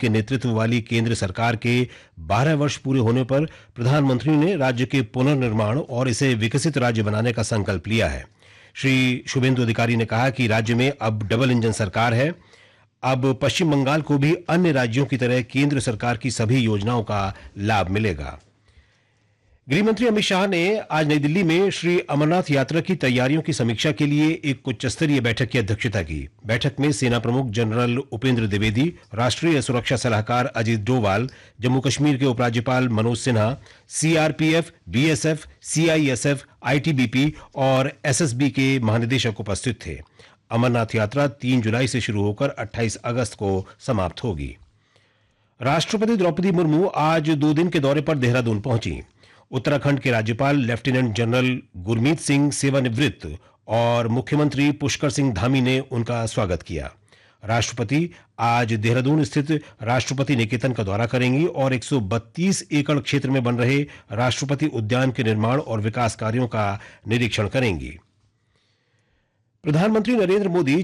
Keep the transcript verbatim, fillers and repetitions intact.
के नेतृत्व वाली केंद्र सरकार के बारह वर्ष पूरे होने पर प्रधानमंत्री ने राज्य के पुनर्निर्माण और इसे विकसित राज्य बनाने का संकल्प लिया है। श्री शुभेंदु अधिकारी ने कहा कि राज्य में अब डबल इंजन सरकार है। अब पश्चिम बंगाल को भी अन्य राज्यों की तरह केंद्र सरकार की सभी योजनाओं का लाभ मिलेगा। गृह मंत्री अमित शाह ने आज नई दिल्ली में श्री अमरनाथ यात्रा की तैयारियों की समीक्षा के लिए एक उच्च स्तरीय बैठक की अध्यक्षता की। बैठक में सेना प्रमुख जनरल उपेंद्र द्विवेदी, राष्ट्रीय सुरक्षा सलाहकार अजीत डोवाल, जम्मू कश्मीर के उपराज्यपाल Manoj Sinha, CRPF, BSF, CISF, ITBP और एसएसबी के महानिदेशक उपस्थित थे। अमरनाथ यात्रा तीन जुलाई से शुरू होकर अट्ठाईस अगस्त को समाप्त होगी। राष्ट्रपति द्रौपदी मुर्मू आज दो दिन के दौरे पर देहरादून पहुंची। उत्तराखंड के राज्यपाल लेफ्टिनेंट जनरल गुरमीत सिंह सेवानिवृत्त और मुख्यमंत्री पुष्कर सिंह धामी ने उनका स्वागत किया। राष्ट्रपति आज देहरादून स्थित राष्ट्रपति निकेतन का दौरा करेंगी और एक सौ बत्तीस एकड़ क्षेत्र में बन रहे राष्ट्रपति उद्यान के निर्माण और विकास कार्यों का निरीक्षण करेंगी। प्रधानमंत्री नरेंद्र मोदी